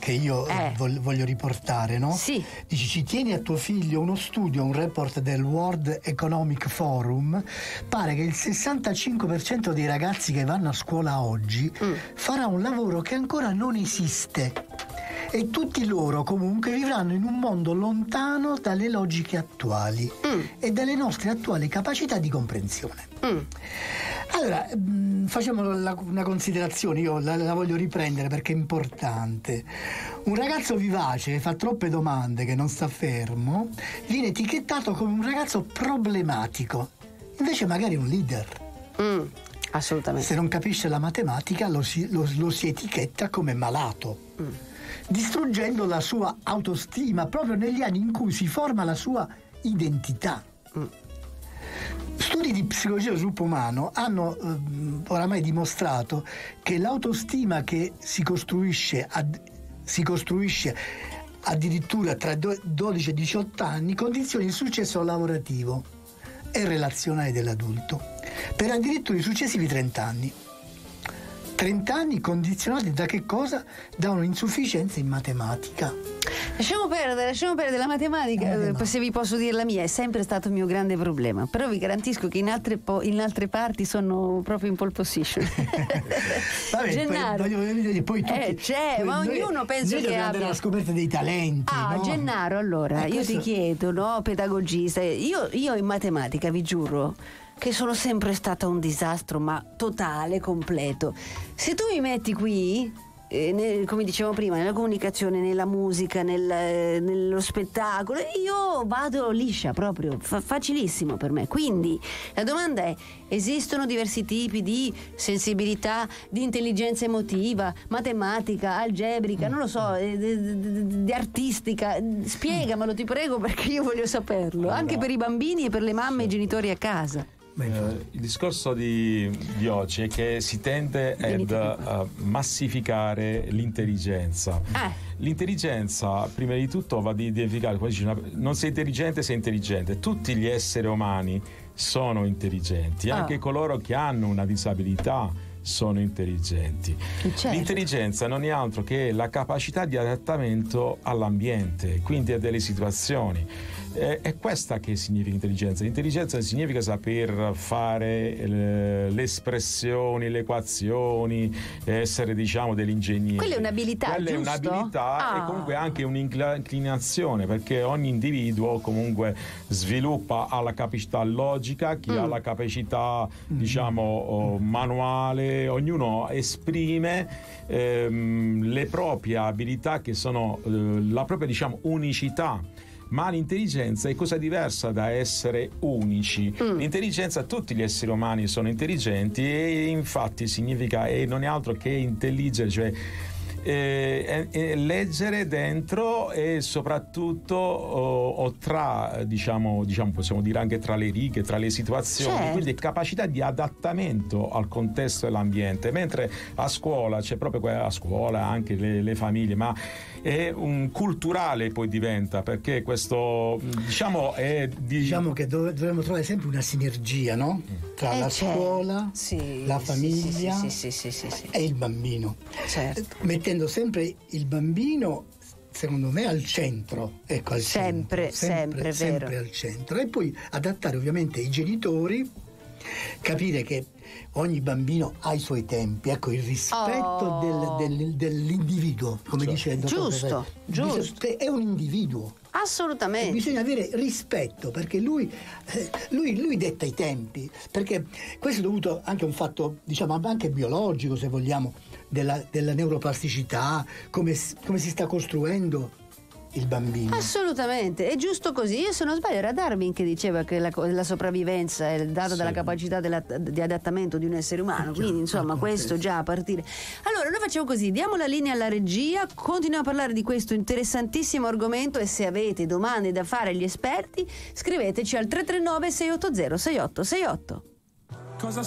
che io voglio riportare, no? Sì. Dici, ci tieni a tuo figlio uno studio, un report del World Economic Forum, pare che il 65% dei ragazzi che vanno a scuola oggi farà un lavoro che ancora non esiste. E tutti loro comunque vivranno in un mondo lontano dalle logiche attuali e dalle nostre attuali capacità di comprensione. Allora, facciamo una considerazione, io la voglio riprendere perché è importante. Un ragazzo vivace che fa troppe domande, che non sta fermo, viene etichettato come un ragazzo problematico, invece magari un leader. Assolutamente. Se non capisce la matematica lo si etichetta come malato, distruggendo la sua autostima proprio negli anni in cui si forma la sua identità. Studi di psicologia dello sviluppo umano hanno oramai dimostrato che l'autostima che si costruisce addirittura tra 12 e 18 anni condiziona il successo lavorativo e relazionale dell'adulto per addirittura i successivi 30 anni. 30 anni condizionati da che cosa? Da un'insufficienza in matematica. Lasciamo perdere la matematica. Se vi posso dire la mia, è sempre stato il mio grande problema, però vi garantisco che in altre parti sono proprio in pole position. Vabbè, Gennaro, poi tutti, ma ognuno penso che abbia la scoperta dei talenti. No? Gennaro, allora io ti chiedo, no, pedagogista, io in matematica vi giuro che sono sempre stata un disastro, ma totale, completo. Se tu mi metti qui, come dicevo prima, nella comunicazione, nella musica, nello spettacolo, io vado liscia proprio, facilissimo per me. Quindi la domanda è: esistono diversi tipi di sensibilità, di intelligenza emotiva, matematica, algebrica, non lo so, di artistica? Spiegamelo, ti prego, perché io voglio saperlo, anche per i bambini e per le mamme e i genitori a casa. Il discorso di oggi è che si tende a massificare l'intelligenza. L'intelligenza, prima di tutto, va di identificare, non sei intelligente, sei intelligente. Tutti gli esseri umani sono intelligenti, anche coloro che hanno una disabilità sono intelligenti. Certo. L'intelligenza non è altro che la capacità di adattamento all'ambiente, quindi a delle situazioni. È questa che significa intelligenza. L'intelligenza significa saper fare le espressioni, le equazioni, essere, diciamo, degli ingegneri. Quella è un'abilità, Quella giusto? è un'abilità e comunque anche un'inclinazione, perché ogni individuo comunque sviluppa la capacità logica, chi ha la capacità, diciamo, manuale. Ognuno esprime le proprie abilità, che sono la propria, diciamo, unicità. Ma l'intelligenza è cosa diversa da essere unici. L'intelligenza, tutti gli esseri umani sono intelligenti, e infatti significa, non è altro che intelligere, cioè leggere dentro e soprattutto diciamo possiamo dire anche tra le righe, tra le situazioni. Certo. Quindi capacità di adattamento al contesto dell'ambiente, mentre a scuola c'è proprio, a scuola anche le famiglie, ma è un culturale, poi diventa, perché questo diciamo che dovremmo trovare sempre una sinergia, no? Tra la scuola, la famiglia e il bambino, certo, mettendo sempre il bambino, secondo me, al centro, ecco, al sempre sempre al centro, e poi adattare ovviamente i genitori, capire che ogni bambino ha i suoi tempi, ecco, il rispetto dell'individuo, come dice il dottor giusto, è un individuo. Assolutamente. E bisogna avere rispetto, perché lui detta i tempi, perché questo è dovuto anche a un fatto, diciamo, anche biologico, se vogliamo, della neuroplasticità, come si sta costruendo il bambino. Assolutamente, è giusto così. Io, se non sbaglio, era Darwin che diceva che la sopravvivenza è data dalla capacità di adattamento di un essere umano, quindi insomma questo già a partire. Allora noi facciamo così, diamo la linea alla regia, continuiamo a parlare di questo interessantissimo argomento, e se avete domande da fare agli esperti scriveteci al 339 680 6868.